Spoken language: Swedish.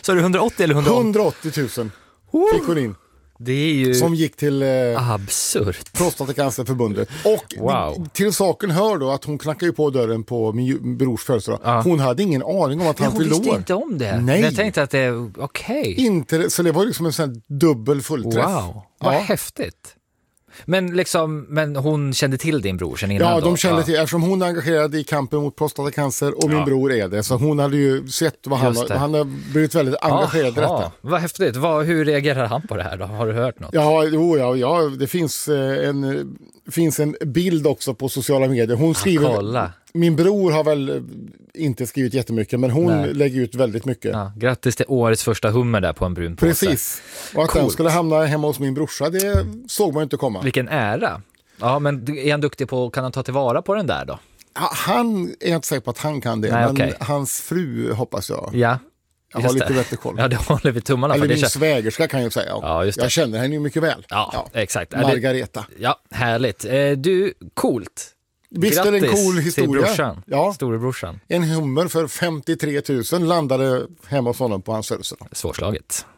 Så är det 180 eller 180 000 fick hon in. Det är ju som gick till absurt. Prostatacancerförbundet. Och till saken hör då att hon knackade ju på dörren på min brors födelsedag. Hon hade ingen aning om att han fyllde år. Hon visste inte om det. Nej. Jag tänkte att det är okej. Inte, så det var liksom en sån dubbel fullträff. Wow, vad häftigt. Men hon kände till din bror sen innan. Ja, de kände till, eftersom hon är engagerad i kampen mot prostatacancer och min bror är det. Så hon hade ju sett vad han har blivit väldigt engagerad i detta. Vad häftigt. Hur reagerar han på det här då? Har du hört något? Ja, det finns en bild också på sociala medier. Hon skriver, min bror har väl inte skrivit jättemycket, men hon lägger ut väldigt mycket. Ja, grattis till årets första hummer där på en brun påse. Precis. Och att den skulle hamna hemma hos min brorsa, det såg man inte komma. Vilken ära. Ja, men är han duktig på, kan han ta tillvara på den där då? Ja, han är inte säker på att han kan det, men hans fru hoppas jag. Ja. Jag har lite bättre koll. Ja, det håller vi tummarna för. Eller min svägerska kan jag säga. Ja, just det. Jag känner henne ju mycket väl. Ja, exakt. Margareta. Ja, härligt. Du, coolt. Visst är det en cool historia. Till brorsan. Ja. Storebrorsan. En hummer för 53 000 landade hemma hos honom på hans födelsedag. Svårslaget.